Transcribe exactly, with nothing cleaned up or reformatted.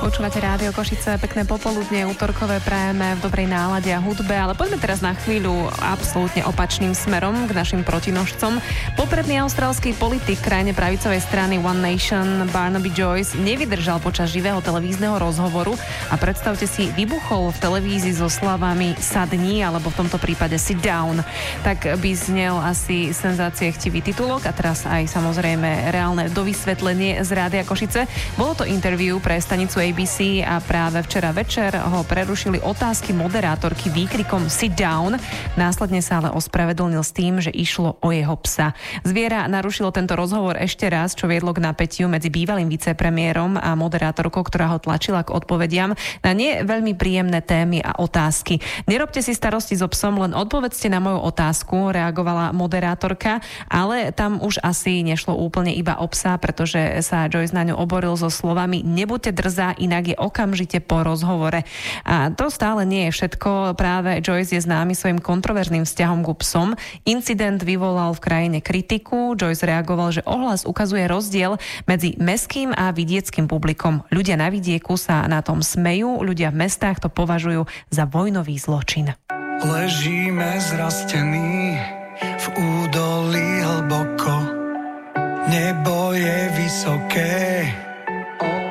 Počúvate Rádio Košice, pekné popoludne, útorkové prajeme v dobrej nálade a hudbe, ale poďme teraz na chvíľu absolútne opačným smerom k našim protinožcom. Popredný austrálsky politik krajne pravicovej strany One Nation Barnaby Joyce nevydržal počas živého televízneho rozhovoru a predstavte si, vybuchol v televízii so slovami sadni, alebo v tomto prípade sit down. Tak by znel asi senzácie chtivý titulok a teraz aj samozrejme reálne dovysvetlenie z Rádia Košice. Bolo to interview pre stanicu á bé cé a práve včera večer ho prerušili otázky moderátorky výkrikom sit down. Následne sa ale ospravedlnil s tým, že išlo o jeho psa. Zviera narušilo tento rozhovor ešte raz, čo viedlo k napätiu medzi bývalým vicepremiérom a moderátorkou, ktorá ho tlačila k odpovediam na nie veľmi príjemné témy a otázky. Nerobte si starosti so psom, len odpovedzte na moju otázku, reagovala moderátorka, ale tam už asi nešlo úplne iba o psa, pretože sa Joyce na ňu oboril so slovami nebuďte drzá, inak je okamžite po rozhovore. A to stále nie je všetko. Práve Joyce je známy svojim kontroverzným vzťahom ku psom. Incident vyvolal v krajine kritiku. Joyce reagoval, že ohlas ukazuje rozdiel medzi mestským a vidieckým publikom. Ľudia na vidieku sa na tom smejú, ľudia v mestách to považujú za vojnový zločin. Ležíme zrastení v údolí hlboko. Nebo je vysoké.